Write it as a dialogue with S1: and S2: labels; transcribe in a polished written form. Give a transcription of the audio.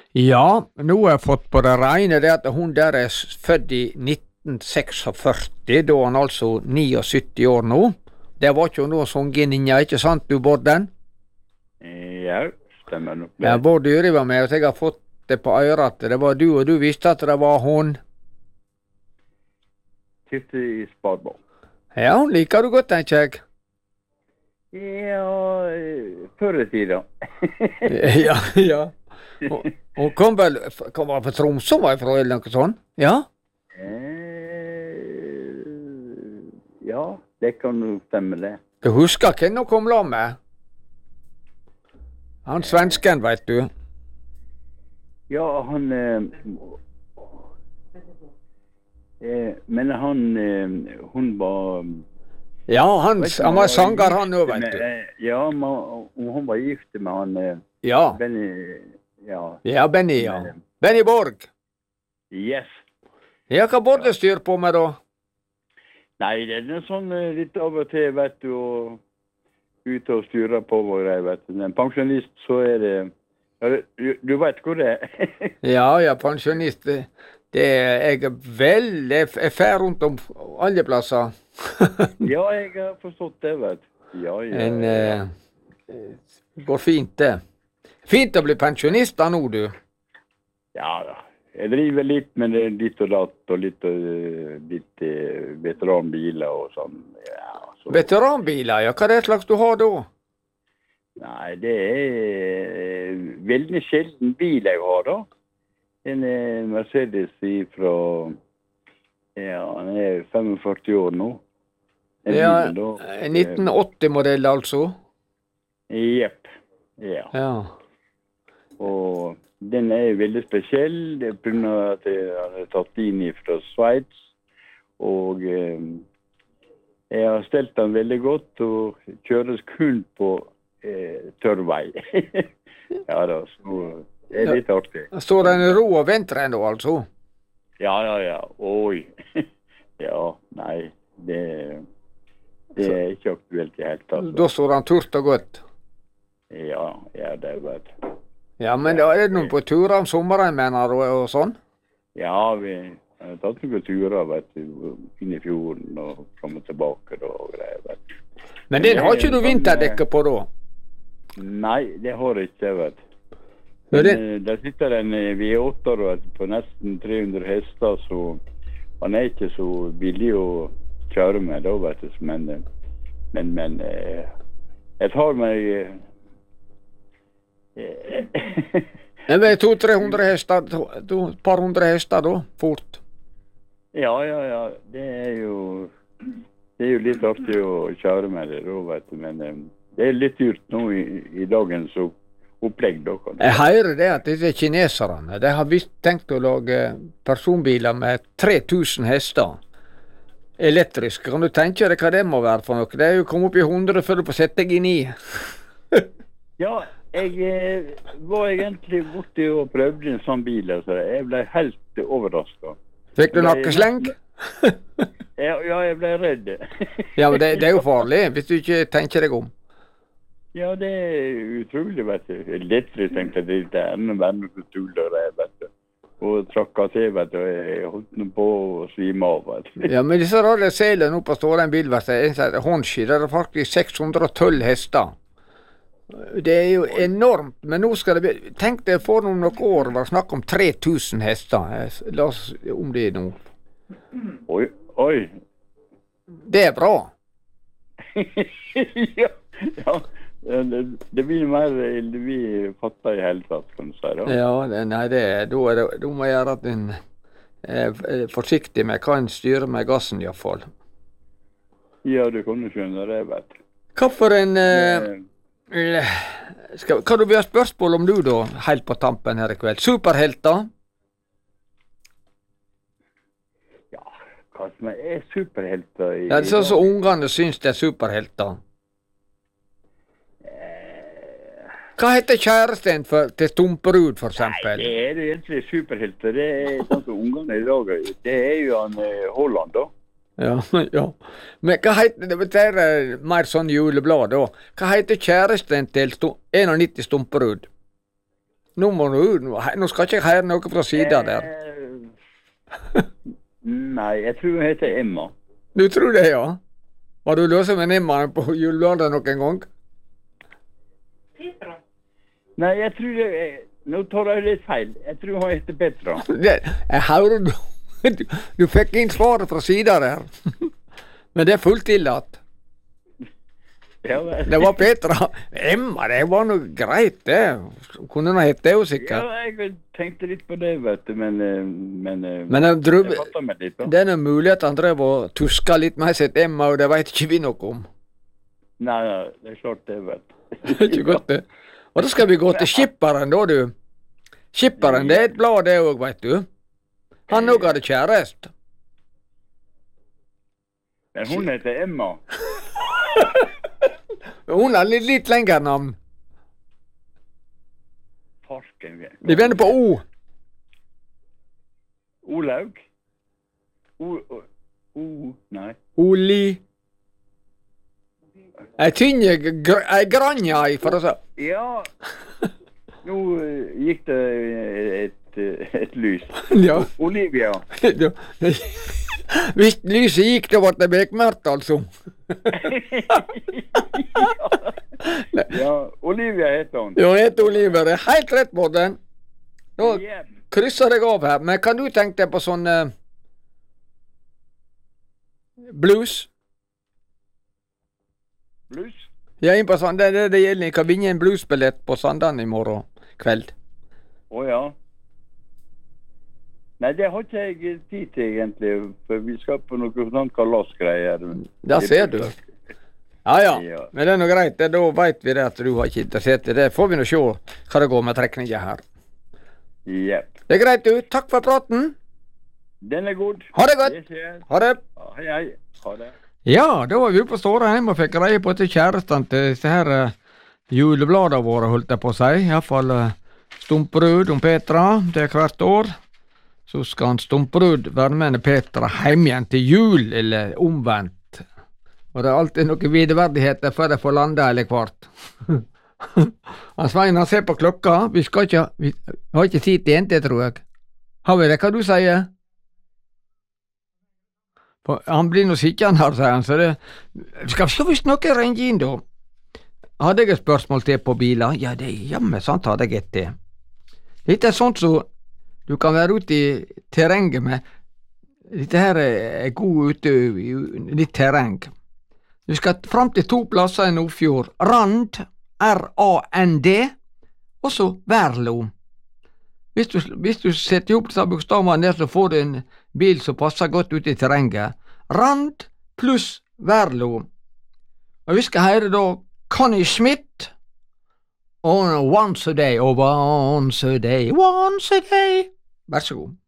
S1: Ja, nå har jeg fått på det rene det at hun der er født i 1946, da er han altså 79 år nå. Det var ikke noe sånn geninja, ikke sant du, Bården?
S2: Ja, stemmer nok det.
S1: Ja, Bård Dyri var med, og jeg har fått det på øret at det var du, og du visste at det var hun.
S2: Tytte i Sparbo.
S1: Ja, hun liker du godt, tenker jeg.
S2: Ja, før i tida.
S1: Ja. Hun kom vel fra Tromsø, var jeg fra, eller noe sånt? Ja?
S2: Ja, det kan jo stemme det.
S1: Du husker hvem hun kom la med? Han svensken, vet du.
S2: Ja, han men hun var...
S1: Ja, han var sanger han nå, vet du.
S2: Ja, hun var gift med han...
S1: Ja.
S2: Benny...
S1: Ja, Benny, ja. Benny Borg.
S2: Yes.
S1: Ja, hva Bård styr på med da?
S2: Nei, det er sånn litt av og til, vet du, og ute og styrer på og greier, vet du. En pensjonist, så er det... Ja, du vet hvor det er.
S1: Ja, pensjonist. Det er jeg veldig fer rundt om alle plasser.
S2: Ja, jeg har forstått det, vet du. Ja.
S1: Går fint, det. Fint å bli pensjonist da nå, du.
S2: Ja da. Jeg driver litt med det, litt og datt, og litt veteranbiler og sånn. Ja, så.
S1: Veteranbiler, ja. Hva er det slags du har da?
S2: Nei, det er veldig sjelden bil jeg har da. En Mercedes fra, ja, han er 45 år nå.
S1: Ja, 1980-modell altså?
S2: Jepp, ja. Og den er veldig spesiell, det er på grunn av at han er tatt inn fra Sveits, og jeg har stelt den veldig godt, og kjøres kun på tørr vei. Ja da, så det er litt artig.
S1: Står den i ro og venter ennå, altså?
S2: Ja, oi. Ja, nei, det er ikke aktuelt i helt tatt.
S1: Da står den turt og godt?
S2: Ja, det er vet.
S1: Ja, men da er det noen på turer om sommeren, mener du, og sånn?
S2: Ja, vi har tatt noen turer, vet du, inn i fjorden og komme tilbake da, og greier, vet du.
S1: Men den har ikke du vinterdekker på da?
S2: Nei, det har jeg ikke, vet du. Men der sitter en V8 på nesten 300 hester, så han er ikke så billig å kjøre med da, vet du. Men jeg tar meg...
S1: Det er 200-300 hester, et par hundre hester da, fort.
S2: Ja, det er jo litt artig å kjøre med det da, vet du, men det er litt dyrt nå i dagens opplegg da.
S1: Jeg hører det at disse kineserne, de har visst tenkt å lage personbiler med 3000 hester, elektriske. Kan du tenke deg hva det må være for noe? Det er jo kommet opp i 100 før du får sette deg inn i.
S2: Ja, jeg var egentlig borte og prøvde en sånn bil, så jeg ble helt overrasket.
S1: Fikk du nakkesleng?
S2: Ja, jeg ble redd.
S1: Ja, men det er jo farlig, hvis du ikke tenker deg om.
S2: Ja, det er utrolig, vet du. Lettere tenkte jeg, det er enda verre tuller det, vet du. Og trakka til, vet du, jeg holdt noe på å svime av, vet du.
S1: Ja, men disse rare selene nå på Stålen bilverksted, en sånn Honshi, der er faktisk 612 hester. Det er jo enormt, men nå skal det bli... Tenk deg for noen år var det snakk om 3000 hester. La oss om det nå.
S2: Oi.
S1: Det er bra.
S2: Ja. Det blir mer vi fatter i hele tatt, kan du si da.
S1: Ja, da må jeg gjøre at en er forsiktig med hva en styrer med gassen i hvert fall.
S2: Ja, du kan jo skjønne det, vet du.
S1: Hva for en... Kan du be spørsmål om du da, helt på tampen her i kveld? Superhelter?
S2: Ja, hva som er superhelter?
S1: Ja, det er sånn som ungene syns det er superhelter. Hva heter kjæresten til Stumperud, for eksempel?
S2: Nei, det er jo egentlig superhelter. Det er sånn som ungene i dag. Det er jo han Holland da.
S1: Ja. Men hva heter det er mer sånn juleblad da? Hva heter kjæresten til 91 Stumperud? Nå skal ikke jeg høre noe fra siden der.
S2: Nei, jeg tror hun heter Emma.
S1: Du tror det, ja? Var du løse med Emma på julelørdag noen gang?
S2: Petra? Nei, jeg tror det nå tar jeg litt feil. Jeg tror hun heter Petra.
S1: Jeg hører du fikk inn svaret fra siden der. Men det er fullt tillatt.
S2: Ja,
S1: det var Petra. Emma, det var noe greit, det. Kunne hun hett det jo sikkert.
S2: Ja, jeg tenkte litt på det, vet du, men
S1: jeg fattet meg litt, da. Det er noen mulighet han drev og tuska litt med sitt Emma, og det vet ikke vi noe om.
S2: Nei, det er klart det, vet du.
S1: Det er ikke godt, det. Og da skal vi gå til Skipperen, da, du. Skipperen, det er et blad, det òg, vet du. Han òg hadde kjærest.
S2: Men hun heter Emma.
S1: Hun har litt lengre navn.
S2: Farsken.
S1: Vi vender på O.
S2: Olaug? Nei.
S1: Oli. Jeg tynner ei granja i, for å si.
S2: Ja. Nå gikk det et lys.
S1: Ja.
S2: Olivia.
S1: Hvis lyset gikk, da ble det bekmørkt, altså.
S2: Ja, Olivia heter hun.
S1: Ja, hun heter Olivia. Det er helt rett på den. Nå krysser jeg av her. Men kan du tenke deg på sånn blues?
S2: Blues?
S1: Ja, inn på sånn. Det gjelder. Jeg kan vinne en bluesbillett på Sandane i morgen kveld.
S2: Ja. Nei, det har ikke jeg tid til egentlig, for vi skal på noen sånn kalasgreier.
S1: Da ser du. Ja. Men det er noe greit. Da vet vi det at du har ikke interessert i det. Får vi nå se hva det går med trekninger her.
S2: Yep.
S1: Det er greit, du. Takk for praten.
S2: Den er god.
S1: Ha det godt. Ha det.
S2: Hei. Ha det.
S1: Ja, da var vi på Stårheim og fikk greie på til kjæresten til disse her julebladene våre, holdt jeg på å si. I hvert fall Stumperud om Petra. Det er hvert år. Så skal han Stumperud være med Petra hjem igjen til jul, eller omvendt. Og det er alltid noen videreverdigheter før jeg får landa eller hvert. Svein, han ser på klokka. Vi har ikke tid til en til, tror jeg. Har vi det? Hva du sier? Han blir nå sikkende her, sier han. Så det skal vi se hvis noe ringer inn, da. Hadde jeg et spørsmål til på biler? Ja, det er jammen sant hadde jeg et til. Dette er sånt som du kan være ute i terrenget med. Dette her er god ute i litt terreng. Du skal fram til 2 plasser i Nordfjord. Rand, R-A-N-D, og så Værlo. Hvis du setter opp disse bokstavene der, så får du en bil som passer godt ute i terrenget. Rand pluss Værlo. Og vi skal høre da Connie Smith on Once a Day, over Once a Day, Once a Day. Vær så god.